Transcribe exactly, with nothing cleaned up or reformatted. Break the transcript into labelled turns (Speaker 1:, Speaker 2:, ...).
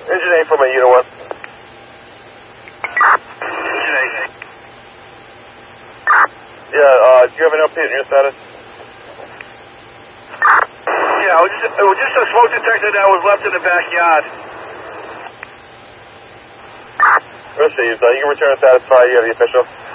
Speaker 1: Engine eight from a Unit one.
Speaker 2: Engine eight.
Speaker 1: Yeah, uh, do you have an update on your status?
Speaker 2: Yeah, it was just, it was just a smoke detector that was left in the backyard.
Speaker 1: Received. Uh, you can return satisfied. You have the official.